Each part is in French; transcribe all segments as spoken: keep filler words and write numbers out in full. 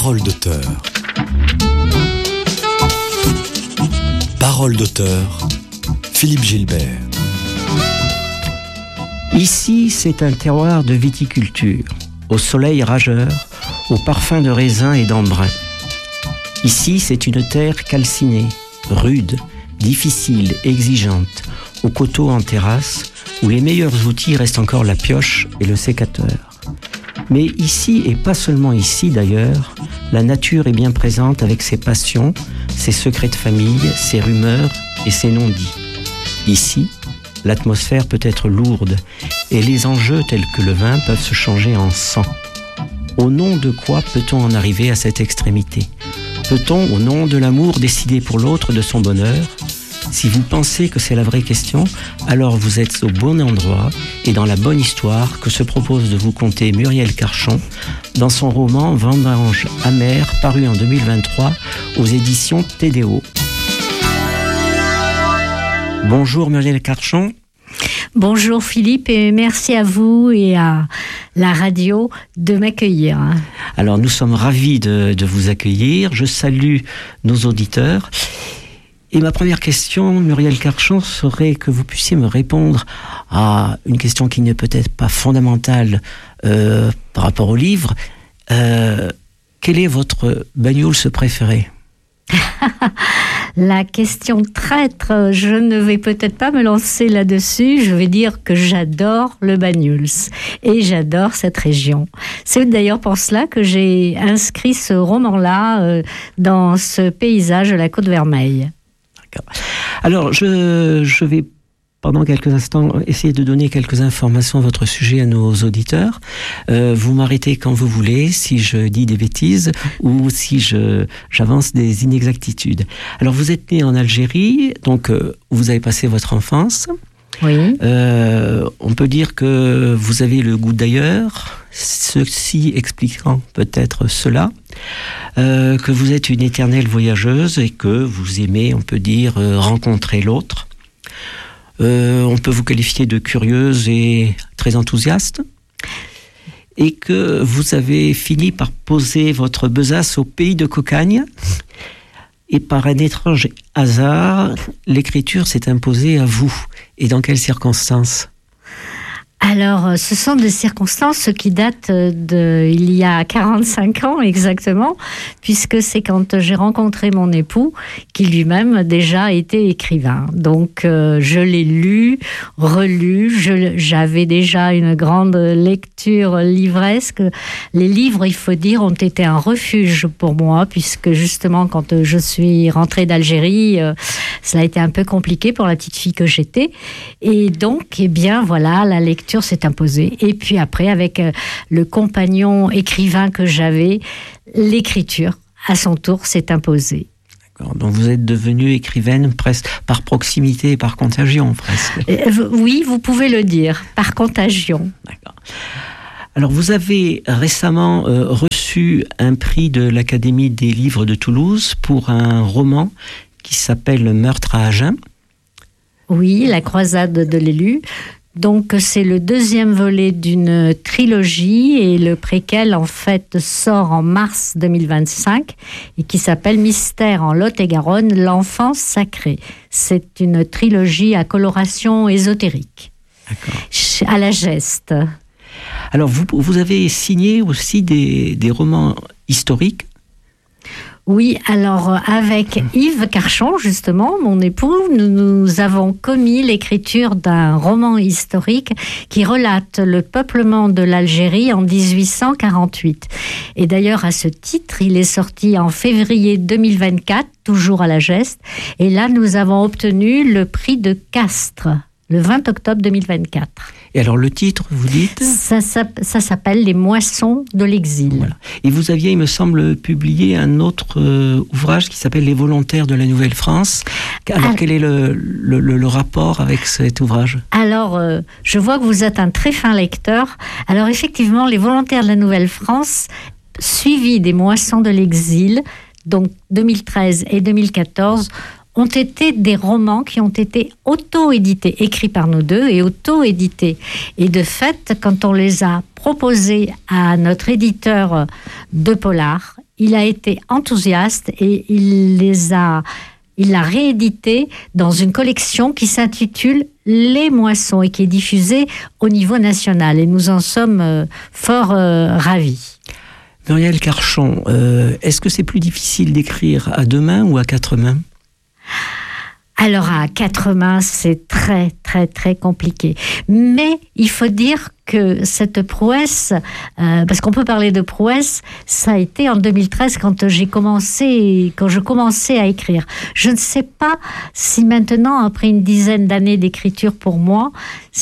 Parole d'auteur. Parole d'auteur, Philippe Gilbert. Ici, c'est un terroir de viticulture, au soleil rageur, au parfum de raisin et d'embrun. Ici, c'est une terre calcinée, rude, difficile, exigeante, aux coteaux en terrasse, où les meilleurs outils restent encore la pioche et le sécateur. Mais ici, et pas seulement ici d'ailleurs, la nature est bien présente avec ses passions, ses secrets de famille, ses rumeurs et ses non-dits. Ici, l'atmosphère peut être lourde et les enjeux tels que le vin peuvent se changer en sang. Au nom de quoi peut-on en arriver à cette extrémité ? Peut-on, au nom de l'amour, décider pour l'autre de son bonheur ? Si vous pensez que c'est la vraie question, alors vous êtes au bon endroit et dans la bonne histoire que se propose de vous conter Muriel Carchon dans son roman Vendange amère, paru en deux mille vingt-trois aux éditions T D O. Bonjour Muriel Carchon. Bonjour Philippe et merci à vous et à la radio de m'accueillir. Alors nous sommes ravis de, de vous accueillir. Je salue nos auditeurs. Et ma première question, Muriel Carchon, serait que vous puissiez me répondre à une question qui n'est peut-être pas fondamentale euh, par rapport au livre. Euh, quel est votre Banyuls préféré ? La question traître, je ne vais peut-être pas me lancer là-dessus. Je vais dire que j'adore le Banyuls et j'adore cette région. C'est d'ailleurs pour cela que j'ai inscrit ce roman-là euh, dans ce paysage de la Côte-Vermeille. Alors, je, je vais, pendant quelques instants, essayer de donner quelques informations à votre sujet à nos auditeurs. Euh, vous m'arrêtez quand vous voulez, si je dis des bêtises ou si je, j'avance des inexactitudes. Alors, vous êtes né en Algérie, donc euh, vous avez passé votre enfance. Oui. Euh, on peut dire que vous avez le goût d'ailleurs, ceci expliquant peut-être cela. Euh, que vous êtes une éternelle voyageuse et que vous aimez, on peut dire, euh, rencontrer l'autre. Euh, on peut vous qualifier de curieuse et très enthousiaste. Et que vous avez fini par poser votre besace au pays de Cocagne. Et par un étrange hasard, l'écriture s'est imposée à vous. Et dans quelles circonstances ? Alors, ce sont des circonstances qui datent de il y a quarante-cinq ans exactement, puisque c'est quand j'ai rencontré mon époux, qui lui-même déjà était écrivain. Donc, euh, je l'ai lu, relu, je, j'avais déjà une grande lecture livresque. Les livres, il faut dire, ont été un refuge pour moi, puisque justement, quand je suis rentrée d'Algérie, euh, cela a été un peu compliqué pour la petite fille que j'étais. Et donc, eh bien, voilà, la lecture s'est imposée. Et puis après, avec euh, le compagnon écrivain que j'avais, l'écriture, à son tour, s'est imposée. D'accord. Donc vous êtes devenue écrivaine presque par proximité et par contagion, presque. Euh, oui, vous pouvez le dire, par contagion. D'accord. Alors vous avez récemment euh, reçu un prix de l'Académie des livres de Toulouse pour un roman qui s'appelle Meurtre à Agen. Oui, La croisade de l'élu. Donc, c'est le deuxième volet d'une trilogie et le préquel, en fait, sort en mars deux mille vingt-cinq et qui s'appelle Mystère en Lot-et-Garonne, l'enfance sacrée. C'est une trilogie à coloration ésotérique. D'accord. À la geste. Alors, vous, vous avez signé aussi des, des romans historiques ? Oui, alors avec Yves Carchon, justement, mon époux, nous, nous avons commis l'écriture d'un roman historique qui relate le peuplement de l'Algérie en dix-huit cent quarante-huit. Et d'ailleurs, à ce titre, il est sorti en février deux mille vingt-quatre, toujours à la Geste. Et là, nous avons obtenu le prix de Castres, le vingt octobre deux mille vingt-quatre. Et alors le titre, vous dites ? Ça, ça, ça s'appelle Les Moissons de l'exil. Voilà. Et vous aviez, il me semble, publié un autre euh, ouvrage qui s'appelle Les Volontaires de la Nouvelle-France. Alors ah, quel est le, le, le, le rapport avec cet ouvrage ? Alors, euh, je vois que vous êtes un très fin lecteur. Alors effectivement, Les Volontaires de la Nouvelle-France, suivi des Moissons de l'exil, donc deux mille treize et deux mille quatorze, ont été des romans qui ont été auto-édités, écrits par nous deux et auto-édités. Et de fait, quand on les a proposés à notre éditeur de polar, il a été enthousiaste et il les a, il l'a réédité dans une collection qui s'intitule Les Moissons et qui est diffusée au niveau national. Et nous en sommes euh, fort euh, ravis. Muriel Carchon, euh, est-ce que c'est plus difficile d'écrire à deux mains ou à quatre mains ? Alors à quatre mains, c'est très très très compliqué. Mais il faut dire que cette prouesse, euh, parce qu'on peut parler de prouesse, ça a été en deux mille treize quand j'ai commencé, quand je commençais à écrire. Je ne sais pas si maintenant, après une dizaine d'années d'écriture pour moi,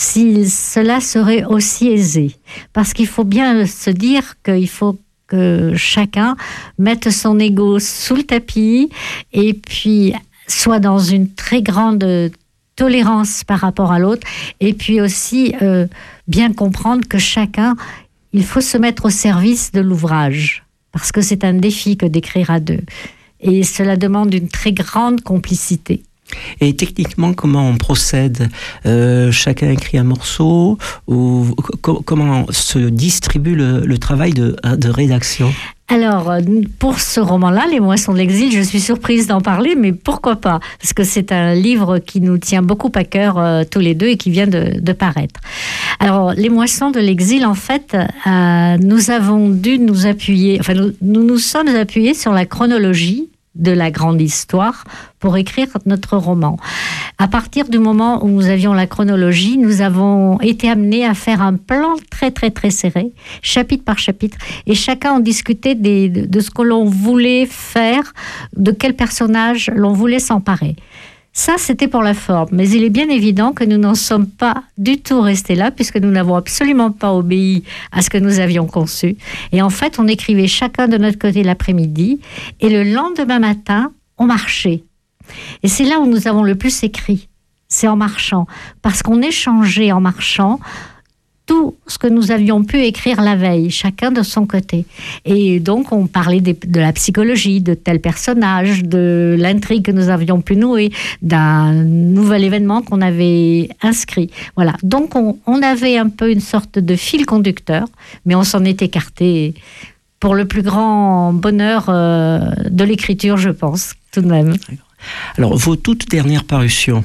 si cela serait aussi aisé. Parce qu'il faut bien se dire qu'il faut que chacun mette son ego sous le tapis et puis soit dans une très grande tolérance par rapport à l'autre et puis aussi euh, bien comprendre que chacun, il faut se mettre au service de l'ouvrage parce que c'est un défi que d'écrire à deux et cela demande une très grande complicité. Et techniquement, comment on procède ? euh, Chacun écrit un morceau ou co- comment se distribue le, le travail de, de rédaction ? Alors, pour ce roman-là, Les Moissons de l'exil, je suis surprise d'en parler, mais pourquoi pas ? Parce que c'est un livre qui nous tient beaucoup à cœur euh, tous les deux et qui vient de, de paraître. Alors, Les Moissons de l'exil, en fait, euh, nous avons dû nous appuyer, enfin, nous nous, nous sommes appuyés sur la chronologie de la grande histoire pour écrire notre roman. À partir du moment où nous avions la chronologie, nous avons été amenés à faire un plan très très très serré, chapitre par chapitre, et chacun en discutait des, de, de ce que l'on voulait faire, de quel personnage l'on voulait s'emparer. Ça, c'était pour la forme, mais il est bien évident que nous n'en sommes pas du tout restés là, puisque nous n'avons absolument pas obéi à ce que nous avions conçu. Et en fait, on écrivait chacun de notre côté l'après-midi, et le lendemain matin, on marchait. Et c'est là où nous avons le plus écrit, c'est en marchant, parce qu'on échangeait en marchant tout ce que nous avions pu écrire la veille, chacun de son côté. Et donc, on parlait de, de la psychologie, de tel personnage, de l'intrigue que nous avions pu nouer, d'un nouvel événement qu'on avait inscrit. Voilà. Donc, on, on avait un peu une sorte de fil conducteur, mais on s'en est écarté pour le plus grand bonheur euh, de l'écriture, je pense, tout de même. Alors, vos toutes dernières parutions,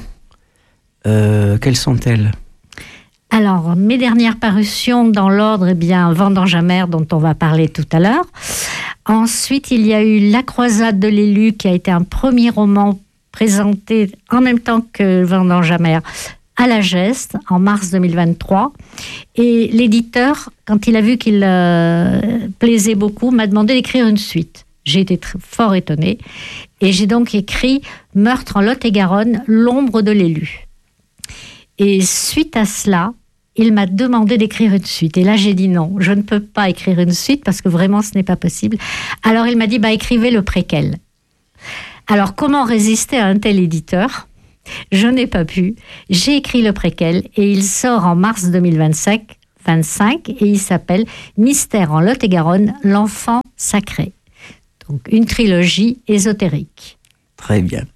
euh, quelles sont-elles ? Alors, mes dernières parutions dans l'ordre, eh bien, Vendange amère, dont on va parler tout à l'heure. Ensuite, il y a eu La Croisade de l'élu, qui a été un premier roman présenté en même temps que Vendange amère à la Geste, en mars deux mille vingt-trois. Et l'éditeur, quand il a vu qu'il euh, plaisait beaucoup, m'a demandé d'écrire une suite. J'ai été très, fort étonnée. Et j'ai donc écrit Meurtre en Lot-et-Garonne, l'ombre de l'élu. Et suite à cela, il m'a demandé d'écrire une suite. Et là, j'ai dit non, je ne peux pas écrire une suite parce que vraiment, ce n'est pas possible. Alors, il m'a dit, bah, écrivez le préquel. Alors, comment résister à un tel éditeur ? Je n'ai pas pu. J'ai écrit le préquel et il sort en mars deux mille vingt-cinq, vingt-cinq et il s'appelle Mystère en Lot-et-Garonne, l'enfant sacré. Donc, une trilogie ésotérique. Très bien.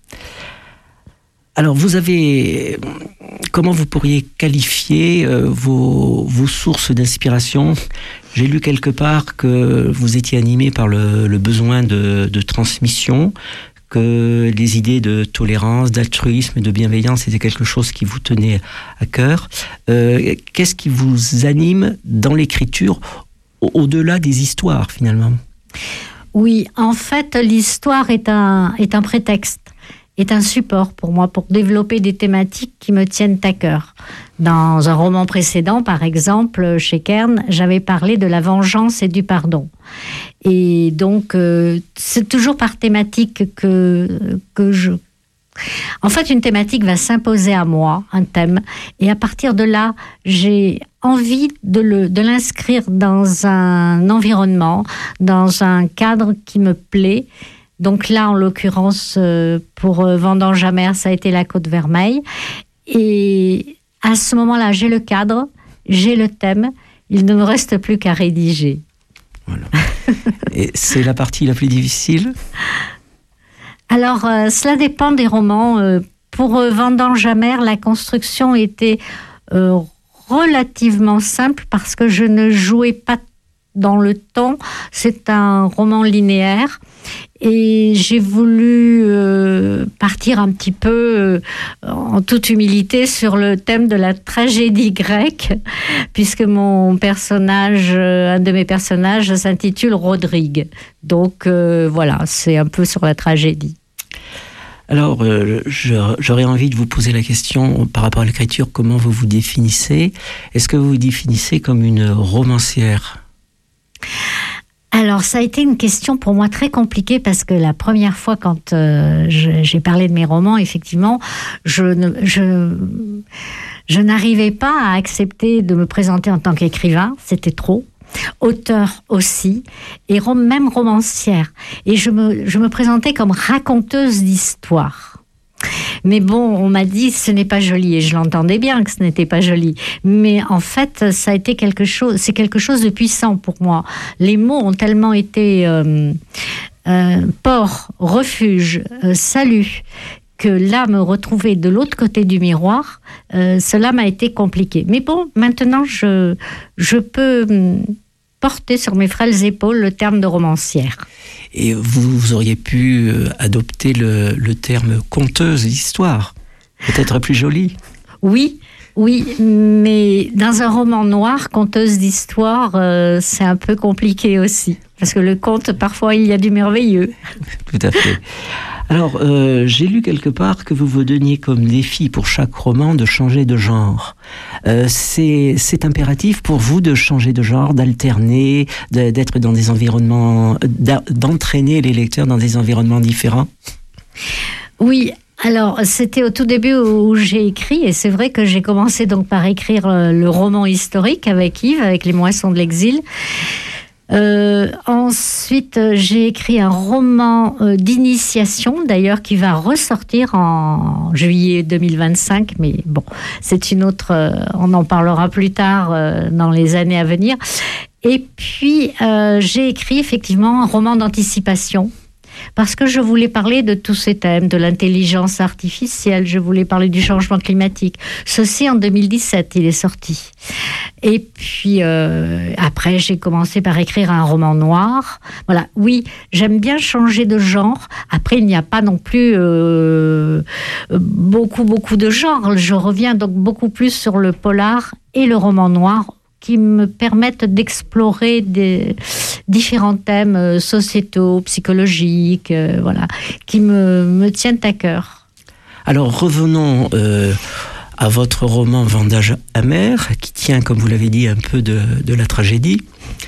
Alors, vous avez... Comment vous pourriez qualifier euh, vos, vos sources d'inspiration ? J'ai lu quelque part que vous étiez animé par le, le besoin de, de transmission, que les idées de tolérance, d'altruisme et de bienveillance étaient quelque chose qui vous tenait à cœur. Euh, qu'est-ce qui vous anime dans l'écriture, au- au-delà des histoires, finalement ? Oui, en fait, l'histoire est un, est un prétexte, est un support pour moi, pour développer des thématiques qui me tiennent à cœur. Dans un roman précédent, par exemple, chez Kern, j'avais parlé de la vengeance et du pardon. Et donc, euh, c'est toujours par thématique que, que je... En fait, une thématique va s'imposer à moi, un thème, et à partir de là, j'ai envie de, le, de l'inscrire dans un environnement, dans un cadre qui me plaît. Donc là, en l'occurrence, euh, pour euh, Vendange amère, ça a été la Côte Vermeille. Et à ce moment-là, j'ai le cadre, j'ai le thème, il ne me reste plus qu'à rédiger. Voilà. Et c'est la partie la plus difficile ? Alors, euh, cela dépend des romans. Euh, pour euh, Vendange amère, la construction était euh, relativement simple parce que je ne jouais pas dans le temps. C'est un roman linéaire et j'ai voulu euh, partir un petit peu euh, en toute humilité sur le thème de la tragédie grecque, puisque mon personnage, euh, un de mes personnages s'intitule Rodrigue. Donc euh, voilà, c'est un peu sur la tragédie. Alors, euh, je, j'aurais envie de vous poser la question par rapport à l'écriture, comment vous vous définissez ? Est-ce que vous vous définissez comme une romancière ? Alors, ça a été une question pour moi très compliquée parce que la première fois, quand euh, je, j'ai parlé de mes romans, effectivement, je, ne, je, je n'arrivais pas à accepter de me présenter en tant qu'écrivain. C'était trop. Auteur aussi, et rom- même romancière. Et je me, je me présentais comme raconteuse d'histoire. Mais bon, on m'a dit ce n'est pas joli, et je l'entendais bien que ce n'était pas joli. Mais en fait, ça a été quelque chose, c'est quelque chose de puissant pour moi. Les mots ont tellement été euh, euh, port, refuge, euh, salut, que là, me retrouver de l'autre côté du miroir, euh, cela m'a été compliqué. Mais bon, maintenant, je, je peux hum, porter sur mes frêles épaules le terme de romancière. Et vous, vous auriez pu adopter le, le terme conteuse d'histoire, peut-être plus joli. Oui, oui, mais dans un roman noir, conteuse d'histoire, euh, c'est un peu compliqué aussi. Parce que le conte, parfois, il y a du merveilleux. Tout à fait. Alors, euh, j'ai lu quelque part que vous vous donniez comme défi pour chaque roman de changer de genre. Euh, c'est, c'est impératif pour vous de changer de genre, d'alterner, de, d'être dans des environnements, d'entraîner les lecteurs dans des environnements différents ? Oui. Alors, c'était au tout début où j'ai écrit, et c'est vrai que j'ai commencé donc par écrire le roman historique avec Yves, avec Les Moissons de l'exil. Euh, ensuite, j'ai écrit un roman euh, d'initiation, d'ailleurs, qui va ressortir en juillet deux mille vingt-cinq, mais bon, c'est une autre, euh, on en parlera plus tard euh, dans les années à venir. Et puis, euh, j'ai écrit effectivement un roman d'anticipation, parce que je voulais parler de tous ces thèmes, de l'intelligence artificielle, je voulais parler du changement climatique. Ceci en deux mille dix-sept, il est sorti. Et puis euh, après, j'ai commencé par écrire un roman noir. Voilà, oui, j'aime bien changer de genre. Après, il n'y a pas non plus euh, beaucoup, beaucoup de genres. Je reviens donc beaucoup plus sur le polar et le roman noir, qui me permettent d'explorer des différents thèmes sociétaux, psychologiques, euh, voilà, qui me, me tiennent à cœur. Alors revenons euh, à votre roman Vendange amère, qui tient, comme vous l'avez dit, un peu de, de la tragédie.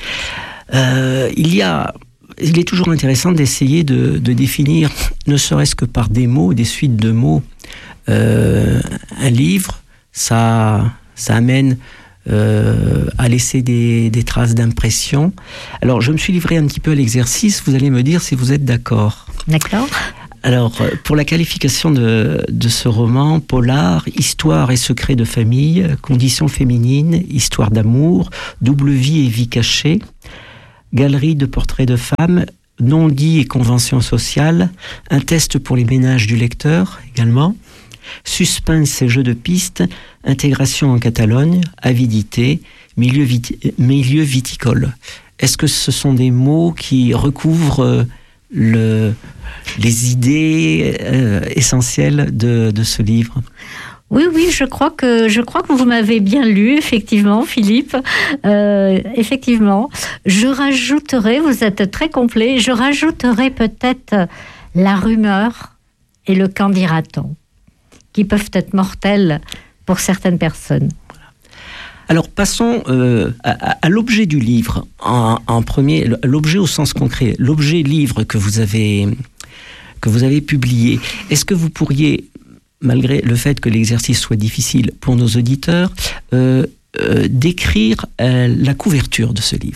Euh, il y a, il est toujours intéressant d'essayer de, de définir, ne serait-ce que par des mots, des suites de mots, euh, un livre. Ça, ça amène Euh, à laisser des, des traces d'impression. Alors, je me suis livré un petit peu à l'exercice. Vous allez me dire si vous êtes d'accord. D'accord. Alors, pour la qualification de, de ce roman, polar, histoire et secret de famille, conditions féminines, histoire d'amour, double vie et vie cachée, galerie de portraits de femmes, non-dits et conventions sociales, un test pour les ménages du lecteur également, suspense et jeux de piste, intégration en Catalogne, avidité, milieu, viti- milieu viticole. Est-ce que ce sont des mots qui recouvrent le, les idées euh, essentielles de, de ce livre ? Oui, oui, je crois que je crois que vous m'avez bien lu, effectivement, Philippe. Euh, effectivement, je rajouterai, vous êtes très complet, je rajouterai peut-être la rumeur et le qu'en dira-t-on, qui peuvent être mortels pour certaines personnes. Alors passons euh, à, à l'objet du livre. En, en premier, l'objet au sens concret, l'objet livre que vous avez que vous avez publié. Est-ce que vous pourriez, malgré le fait que l'exercice soit difficile pour nos auditeurs, euh, euh, décrire euh, la couverture de ce livre ?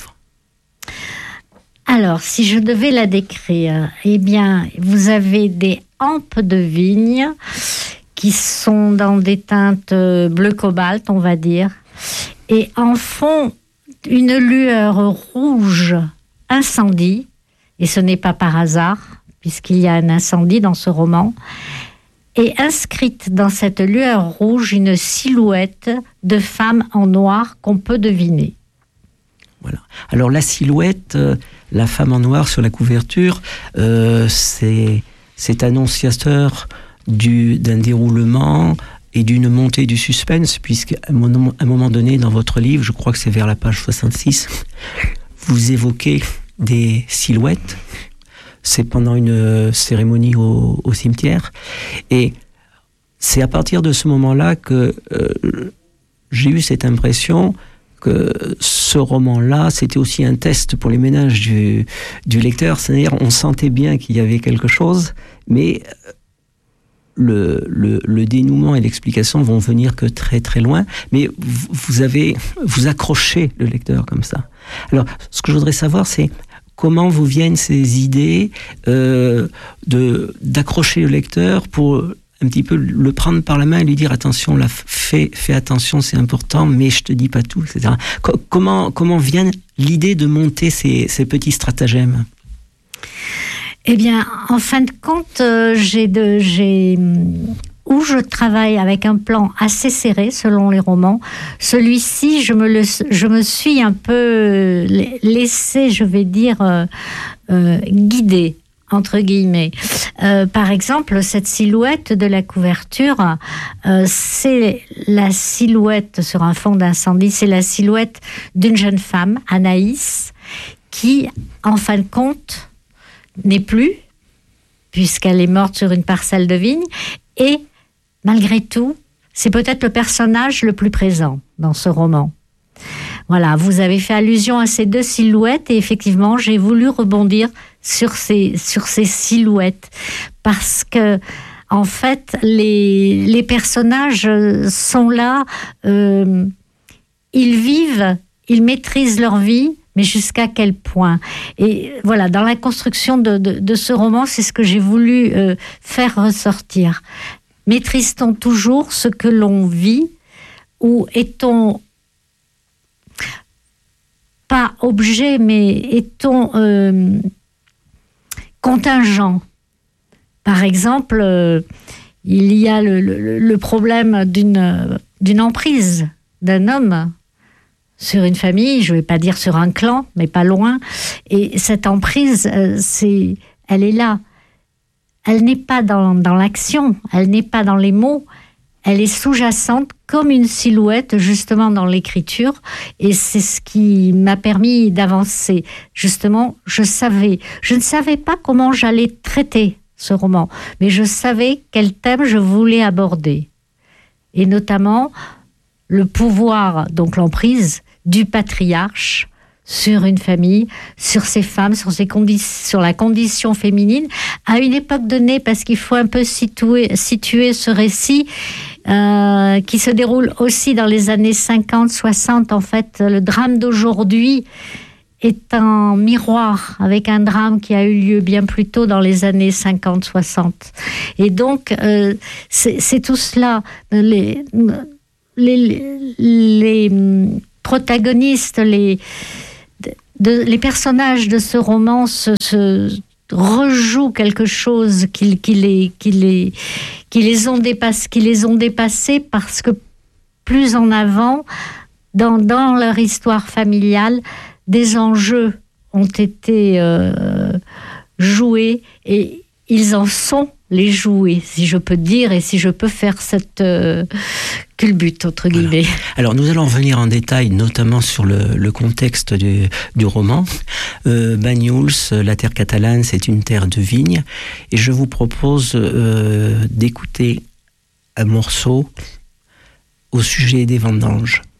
Alors, si je devais la décrire, eh bien, vous avez des hampes de vigne qui sont dans des teintes bleu cobalt, on va dire, et en fond, une lueur rouge incendie, et ce n'est pas par hasard, puisqu'il y a un incendie dans ce roman, et inscrite dans cette lueur rouge une silhouette de femme en noir qu'on peut deviner. Voilà. Alors la silhouette, euh, la femme en noir sur la couverture, euh, c'est, c'est annonciateur du, d'un déroulement et d'une montée du suspense, puisqu'à un moment, un moment donné dans votre livre, je crois que c'est vers la page soixante-six, vous évoquez des silhouettes. C'est pendant une cérémonie au, au cimetière. Et c'est à partir de ce moment-là que euh, j'ai eu cette impression que ce roman-là, c'était aussi un test pour les ménages du, du lecteur. C'est-à-dire, on sentait bien qu'il y avait quelque chose, mais le, le, le dénouement et l'explication vont venir que très très loin. Mais vous, vous avez, vous accrochez le lecteur comme ça. Alors, ce que je voudrais savoir, c'est comment vous viennent ces idées euh, de, d'accrocher le lecteur pour un petit peu le prendre par la main et lui dire attention, là, fais, fais attention, c'est important, mais je te dis pas tout, et cetera. Co- comment, comment vient l'idée de monter ces, ces petits stratagèmes ? Eh bien, en fin de compte, euh, j'ai de, j'ai, où je travaille avec un plan assez serré selon les romans. Celui-ci, je me, le, je me suis un peu laissé, je vais dire, euh, euh, guider, entre guillemets. Euh, par exemple, cette silhouette de la couverture, euh, c'est la silhouette sur un fond d'incendie, c'est la silhouette d'une jeune femme, Anaïs, qui, en fin de compte, n'est plus, puisqu'elle est morte sur une parcelle de vigne, et malgré tout, c'est peut-être le personnage le plus présent dans ce roman. Voilà, vous avez fait allusion à ces deux silhouettes, et effectivement, j'ai voulu rebondir sur ces, sur ces silhouettes, parce que, en fait, les, les personnages sont là, euh, ils vivent, ils maîtrisent leur vie, mais jusqu'à quel point ? Et voilà, dans la construction de, de, de ce roman, c'est ce que j'ai voulu euh, faire ressortir. Maîtrise-t-on toujours ce que l'on vit, ou est-on pas objet, mais est-on euh, contingent ? Par exemple, euh, il y a le, le, le problème d'une, d'une emprise d'un homme sur une famille, je ne vais pas dire sur un clan, mais pas loin. Et cette emprise, euh, c'est, elle est là. Elle n'est pas dans, dans l'action, elle n'est pas dans les mots, elle est sous-jacente comme une silhouette, justement, dans l'écriture. Et c'est ce qui m'a permis d'avancer. Justement, je savais, je ne savais pas comment j'allais traiter ce roman, mais je savais quel thème je voulais aborder. Et notamment, le pouvoir, donc l'emprise, du patriarche sur une famille, sur ses femmes, sur, ses condi- sur la condition féminine, à une époque donnée, parce qu'il faut un peu situer, situer ce récit euh, qui se déroule aussi dans les années cinquante soixante. En fait, le drame d'aujourd'hui est un miroir avec un drame qui a eu lieu bien plus tôt dans les années cinquante soixante. Et donc, euh, c'est, c'est tout cela. Les, les, les, les protagonistes, les, de, les personnages de ce roman se, se rejouent quelque chose qui, qui, les, qui, les, qui, les ont dépassé, qui les ont dépassés, parce que plus en avant, dans, dans leur histoire familiale, des enjeux ont été euh, joués, et ils en sont les jouets, si je peux dire, et si je peux faire cette euh, culbute, entre guillemets. Voilà. Alors, nous allons revenir en détail, notamment sur le, le contexte du, du roman. Euh, Banyuls, la terre catalane, c'est une terre de vignes, et je vous propose euh, d'écouter un morceau au sujet des vendanges.